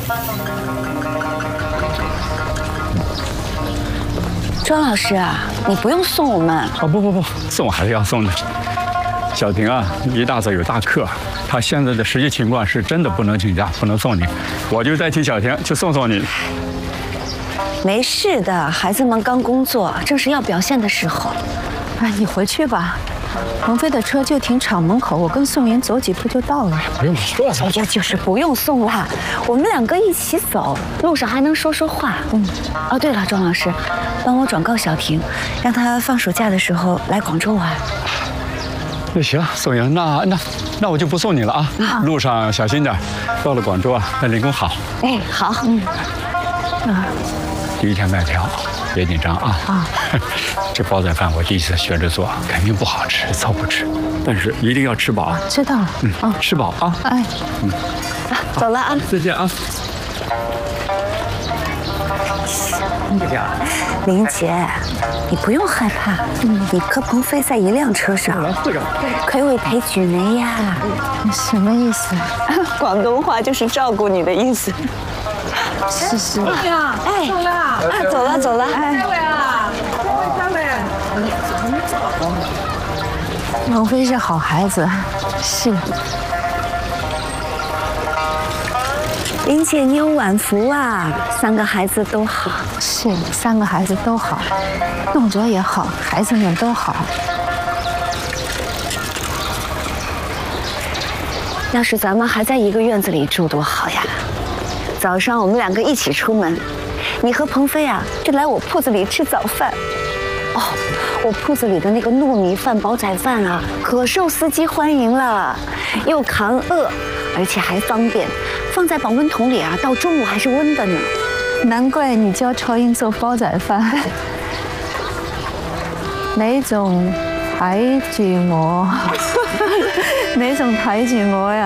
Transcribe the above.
庄老师啊，你不用送我们。 啊，不，送还是要送的。小婷啊，一大早有大课，她现在的实际情况是真的不能请假，不能送你，我就代替小婷去送你。 没事的，孩子们刚工作，正是要表现的时候。 哎，你回去吧。鹏飞的车就停厂门口，我跟宋云走几步就到了。 不用说了， 哎呀，就是不用送啦，我们两个一起走，路上还能说说话。哦，对了，庄老师，帮我转告小婷，让她放暑假的时候来广州玩。 那行，宋莹，那我就不送你了啊，路上小心点，到了广州啊，要练功好。 哎，好， 第一天卖票，别紧张啊。这煲仔饭我第一次学着做，肯定不好吃，凑合吃，但是一定要吃饱。 知道了。 吃饱啊。 哎， 走了啊， 再见啊。 林姐，你不用害怕，你和鹏飞在一辆车上，可以陪住你呀。 什么意思？ 广东话就是照顾你的意思。 是。 哎，走了。哎， 鹏飞是好孩子，是。 林姐，你有晚福啊，3个孩子都好。 是，3个孩子都好，弄哲也好，孩子们都好。 要是咱们还在一个院子里住多好呀！早上我们2个一起出门，你和鹏飞啊就来我铺子里吃早饭。哦，我铺子里的那个糯米饭、煲仔饭啊，可受司机欢迎了，又抗饿，而且还方便，放在保温桶里啊，到中午还是温的呢。 难怪你教超英做煲仔饭，哪種睇住我？哪種睇住我呀？